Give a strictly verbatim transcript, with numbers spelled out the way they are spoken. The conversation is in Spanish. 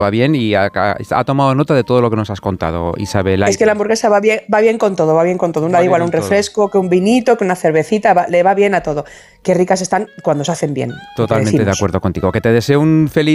va bien y ha, ha tomado nota de todo lo que nos has contado, Isabel. Es que la hamburguesa va bien, va bien con todo, va bien con todo. Da igual un refresco, todo. Que un vinito, que una cervecita, va, le va bien a todo. Qué ricas están cuando se hacen bien. Totalmente de acuerdo contigo. Que te deseo un feliz